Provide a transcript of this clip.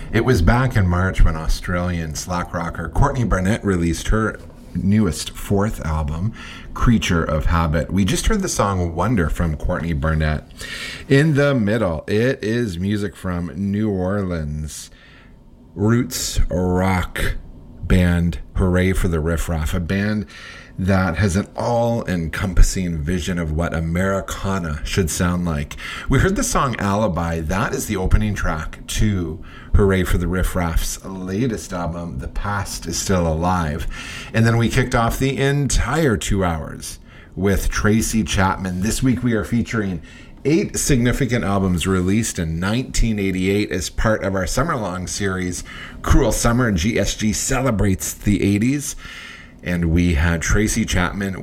It was back in March when Australian slack rocker Courtney Barnett released her newest fourth album, Creature of Habit. We just heard the song Wonder from Courtney Barnett. In the middle, it is music from New Orleans roots rock band Hooray for the Riff Raff, a band that has an all-encompassing vision of what Americana should sound like. We heard the song Alibi. That is the opening track to Hooray for the Riff Raff's latest album, The Past is Still Alive. And then we kicked off the entire 2 hours with Tracy Chapman. This week we are featuring 8 significant albums released in 1988 as part of our summer-long series, Cruel Summer. GSG celebrates the 80s. And we had Tracy Chapman